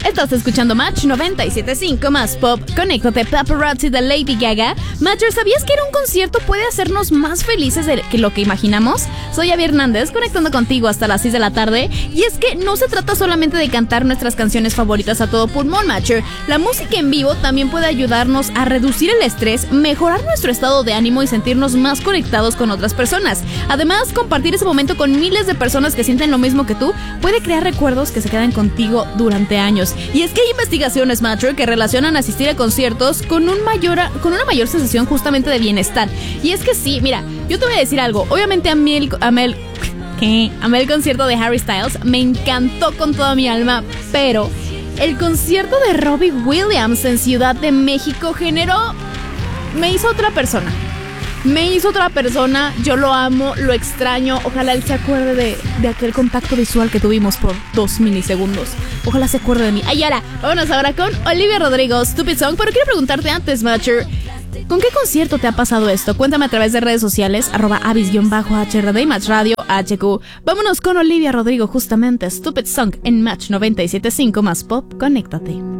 Estás escuchando Match 97.5 más pop. Conéctate, Paparazzi de Lady Gaga. Matcher, ¿sabías que ir a un concierto puede hacernos más felices de lo que imaginamos? Soy Abby Hernández, conectando contigo hasta las 6 de la tarde. Y es que no se trata solamente de cantar nuestras canciones favoritas a todo pulmón, Matcher. La música en vivo también puede ayudarnos a reducir el estrés, mejorar nuestro estado de ánimo y sentirnos más conectados con otras personas. Además, compartir ese momento con miles de personas que sienten lo mismo que tú puede crear recuerdos que se quedan contigo durante años. Y es que hay investigaciones, Matcher, que relacionan asistir a conciertos con una mayor sensación justamente de bienestar. Y es que sí, mira, yo te voy a decir algo. Obviamente amé el concierto de Harry Styles, me encantó con toda mi alma, pero el concierto de Robbie Williams en Ciudad de México me hizo otra persona. Yo lo amo, lo extraño. Ojalá él se acuerde de aquel contacto visual que tuvimos por 2 milisegundos. Ojalá se acuerde de mí. Ay, ahora, vámonos ahora con Olivia Rodrigo, Stupid Song. Pero quiero preguntarte antes, Matcher, ¿con qué concierto te ha pasado esto? Cuéntame a través de redes sociales, @avis_HRD y Match Radio HQ. Vámonos con Olivia Rodrigo, justamente Stupid Song en Match 97.5 más pop. Conéctate.